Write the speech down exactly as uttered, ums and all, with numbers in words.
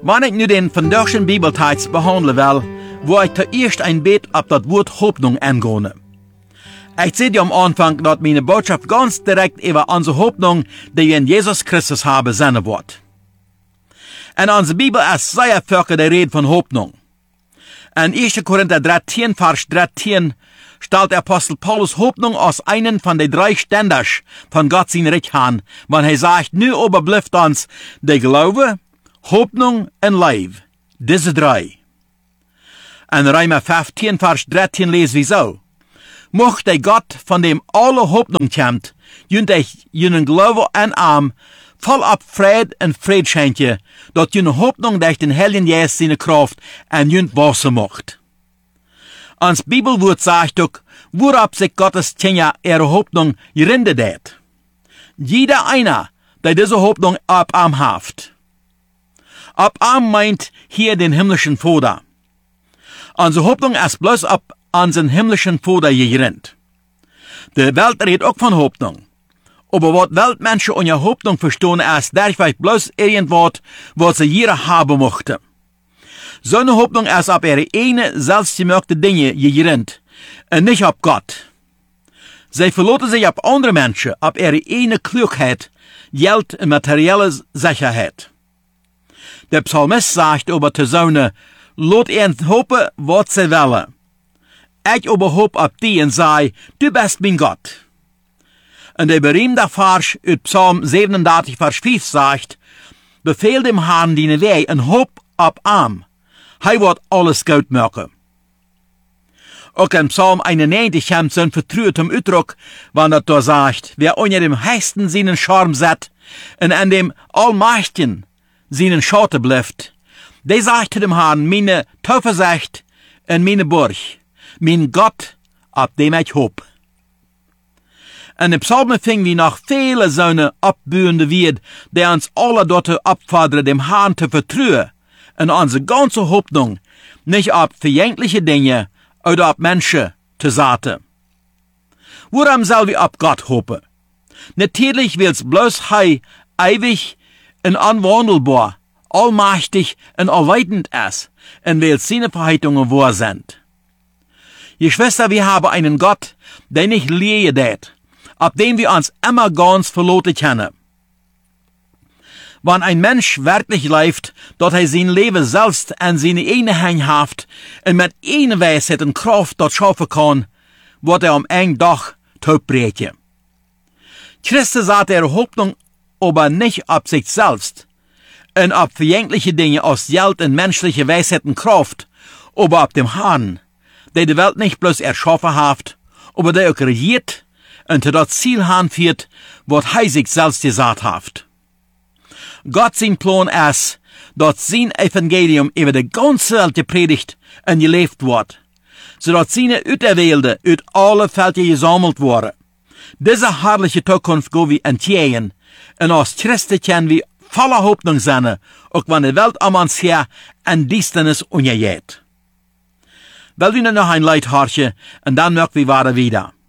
Wanneer ik nu den vandaagse Bibeltekst behandelen wil, wil ik zuerst een beetje op dat woord Hoffnung eingehen. Ich sehe am Anfang, dass meine Botschaft ganz direkt über unsere Hoffnung, die wir in Jesus Christus haben, sein wird. In unserer Bibel ist sehr viel die Rede von Hoffnung. In erster Korinther dreizehn, Vers dreizehn, stellt der Apostel Paulus Hoffnung als einen von den drei Ständern von Gott sein Reich an, wenn er sagt, nu überbleibt uns der Glaube, Hoffnung und Leben. Diese drei. In Römer fünfzehn, Vers dreizehn lesen wir so. Mocht der Gott, von dem alle Hoffnung kommt, jünt euch jenen Glaube und Arm, voll ab Fried und Fried schenke, dat jene Hoffnung durch den Heiligen Geist seine Kraft und jünt Wasser macht. Ans Bibelwort sagt auch, worauf sich Gottes Kinder ihre Hoffnung gerindet hat. Jeder einer, der diese Hoffnung ab Arm haft. Ab Arm meint hier den himmlischen Vater. Unsere Hoffnung ist bloß ab unseren himmlischen Vater gerinnt. Die Welt redet auch von Hoffnung. Aber was Weltmenschen ohne Hoffnung verstehen, ist dadurch bloß irgendwas, was sie jeder haben möchte. So eine Hoffnung ist auf ihre eigene, selbstgemachte Dinge gerinnt und nicht auf Gott. Sie verlassen sich auf andere Menschen, auf ihre eigene Klugheit, Geld und materielle Sicherheit. Der Psalmist sagt über die Söhne, lot ihnen hoffen, was sie wollen. Ich aber hoop auf die und sei, du bist mein Gott. Und der berühmte Vers aus Psalm siebenunddreißig, Vers fünf sagt, befehl dem Herrn deine Wege und hoop auf ihm. Hij wird alles gut machen. Auch in Psalm einundneunzig kommt so ein vertrautem Ausdruck, wenn er da sagt, wer unter dem Höchsten seinen Charme set und an dem Allmächtigen seinen Schatten bleibt, der sagt dem Herrn, meine Zuversicht und meine Burg, mein Gott, auf dem ich hoop. En de psalmen fingen wie noch viele zo'n opbouwende Wied, die uns alle dort opforderen, dem Herrn zu vertrauen und unsere ganze Hoffnung nicht auf vergängliche Dinge oder auf Menschen zu setzen. Warum soll wir auf Gott hoffen? Natürlich will's bloß Hei ewig und unwandelbar, allmächtig und allweitend ist und weil seine Verheißungen wahr sind. Geschwister, wir haben einen Gott, der nicht leer tät, auf den wir uns immer ganz verlassen können. Wenn ein Mensch wirklich lebt, dass er sein Leben selbst an seine eigene Hand haft und mit einer Weisheit und Kraft dort schaffen kann, wird er am einen Tag totbrechen. Christus hat ihre Hoffnung aber nicht auf sich selbst und auf vergängliche Dinge aus Geld und menschliche Weisheit und Kraft, aber auf dem Herrn, der die Welt nicht bloß erschaffen hat, aber der auch regiert und zu das Ziel anführt, was er sich selbst gesagt hat. Gott sein Plan ist, dass sein Evangelium über die ganze Welt gepredigt und gelebt wird, sodass seine Auserwählte aus alle Völker gesammelt wurden. Diese herrliche Zukunft gehen wir entgegen und als Christen können wir voller Hoffnung sein, auch wenn die Welt um uns her in Düsternis untergeht. Weil wir noch ein Lied horchen und dann möchten wir wieder.